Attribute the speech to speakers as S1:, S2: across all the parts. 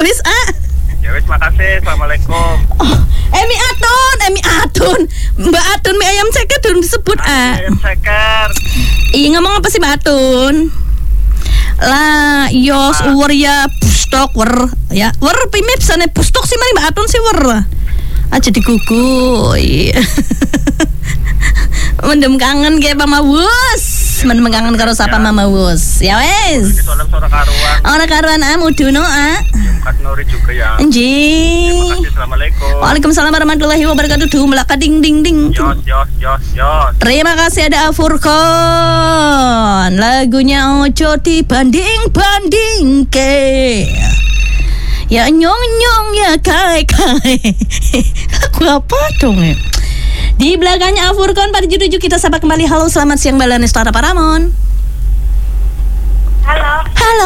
S1: wis,
S2: Ya wis, makasih. Assalamualaikum.
S1: Emi Atun. Mbak Atun mie ayam ceker durung disebut,
S2: Ayam ceker.
S1: Ngomong apa sih Mbak Atun? Lah, yos wer ya bustok wer. Ya, wer pimip sane bustok sih mari Mbak Atun sih wer. Aja digugu. Mendem kangen ge Mama Wus. Mendem kangen karo sapa Mama Wus. Ya wes. Ora karuan muduno
S2: Kat Nuri juga ya.
S1: Anjing.
S2: Terima kasih. Assalamualaikum.
S1: Waalaikumsalam warahmatullahi wabarakatuh. Duh melaka ding ding ding.
S2: Yos.
S1: Terima kasih ada Furqan. Lagunya ojo dibanding ke. Ya nyong ya kai. Lagu apa dong ya? Di belakangnya Furqan pada judul kita sapa kembali. Halo, selamat siang Mbak Lanestara Paramon.
S3: Halo,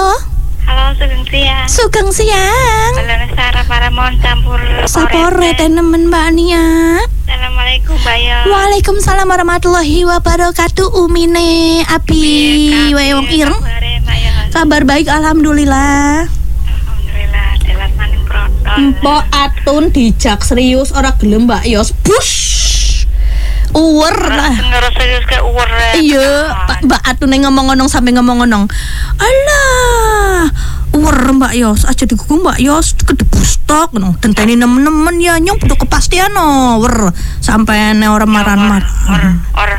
S1: Sugeng siang.
S3: Lanestara Paramon campur
S1: Sapore tenemen Mbak Nia.
S3: Assalamualaikum Mbak Yo.
S1: Waalaikumsalam warahmatullahi wabarakatuh. Umine api wewong ireng. Kabar baik alhamdulillah.
S3: Alhamdulillah, jelas maning proton.
S1: Mbok Atun dijak serius ora gelem Mbak Yos. Bush. Uwer lah.
S3: Ngerasa serius kayak uwer.
S1: Iya, Mbak Atun ngomong-ngomong sampe ngomong-ngomong. Alah, uwer Mbak Yos, aja digugu Mbak Yos, kedebus stok no. Tenteni nemen-nemen ya nyong butuh kepastian no. Wer sampai ne ora maran-mar.
S3: Or.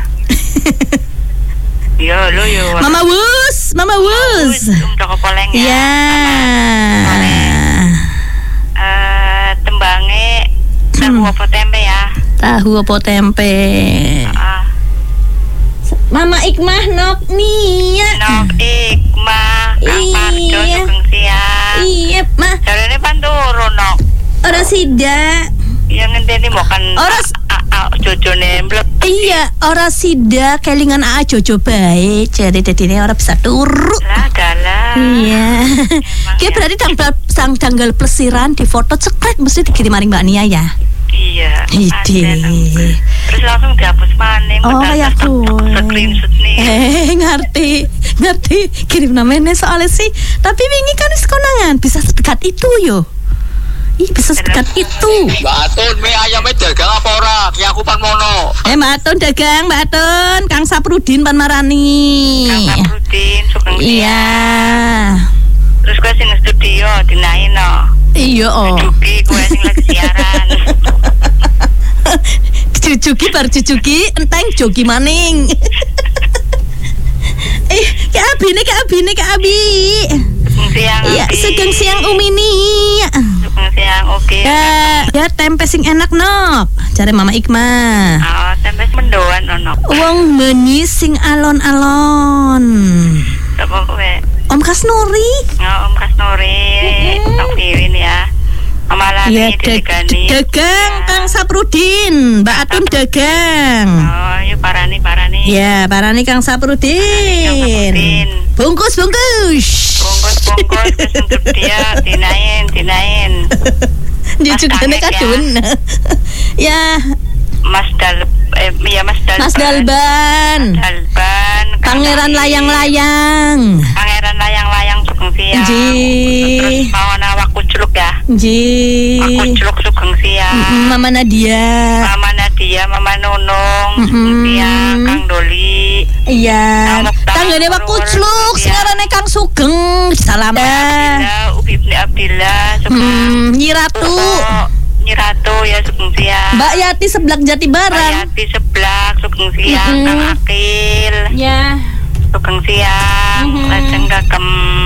S3: Yo lo yo.
S1: Mama Wus.
S3: Untuk kepoleng ya.
S1: Ya.
S3: Tembange tahu apa tempe ya?
S1: Tahu apa tempe? Mama Ikmah nok nia.
S3: Nok Ikmah. Parjo sugeng siang.
S1: Iya, Mah.
S3: Jarene pandoro nok.
S1: Ora sida.
S3: Yang ngenteni mokan.
S1: Ora
S3: jojone mblek.
S1: Iya, ora sida kelingan Jojo bae. Jare dadine ora bisa turu.
S3: Lah dalah.
S1: Iya. Ki berarti tanggal plesiran di foto cekret mesti dikirim maring Mbak Nia ya.
S3: Iya.
S1: Ide.
S3: Terus langsung dihapus maning.
S1: Oh, kayak gue.
S3: Screenshot nih.
S1: Ngerti. Kirim namanya soalnya sih. Tapi wingi kan wis konangan, bisa sedekat itu yo. Ih, bisa sedekat itu.
S2: Mbak Atun, mie ayamnya dagang apa ora? Ki aku pan mono.
S1: Mbak Atun dagang, Mbak Atun. Kang Saprudin pan marani.
S3: Kang Saprudin sugeng siang.
S1: Iya.
S3: Terus gue sing studio dinaino.
S1: Iya,
S3: Juki gue sing lagi siaran.
S1: Cucuki enteng jogi maning. Kak Abi.
S3: Siang.
S1: Iya, sugeng siang Umini.
S3: Sugeng siang, oke.
S1: Ya tempe sing enak nok. Cari Mama Ikmah.
S3: Oh, tempe mendoan ono.
S1: Wong menyi sing alon-alon.
S3: Apa kowe?
S1: Om Kasnuri.
S3: Om Kasnuri. Tok Wiwin ya. Amalane didegani.
S1: Dagang Kang Saprudin, Mbak Atun dagang.
S3: Oh, yuk parani.
S1: Ya, parani Kang Saprudin. Bungkus.
S3: Bungkus terus untuk dia dinain.
S1: Dia juga kadun. Ya.
S3: Mas Dalban.
S1: Pangeran layang-layang
S3: sugeng siang.
S1: Ji.
S3: Terus mau awak kucluk ya.
S1: Ji.
S3: Aku kucluk sugeng siang.
S1: Mama Nadia,
S3: Mama Nunung, sugeng siang. Kang Doli.
S1: Iya. Tanggane wak kucluk singarane Kang Sugeng. Salam.
S3: Ubi Abdillah sugeng.
S1: Nyi
S3: Ratu ya sugeng siang.
S1: Mbak Yati Seblak Jati Barang.
S3: Sugeng siang. Kang Akil
S1: ya
S3: sugeng siang. Lajeng Kagem